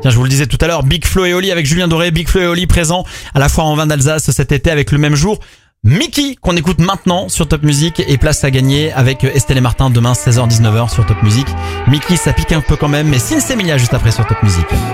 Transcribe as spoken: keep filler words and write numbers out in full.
Tiens, je vous le disais tout à l'heure, Big Flo et Oli avec Julien Doré, Big Flo et Oli présents à la foire en vin d'Alsace cet été avec le même jour. Mickey qu'on écoute maintenant sur Top Music et place à gagner avec Estelle et Martin demain seize heures dix-neuf heures sur Top Music. Mickey, ça pique un peu quand même, mais Sinsemilia juste après sur Top Music.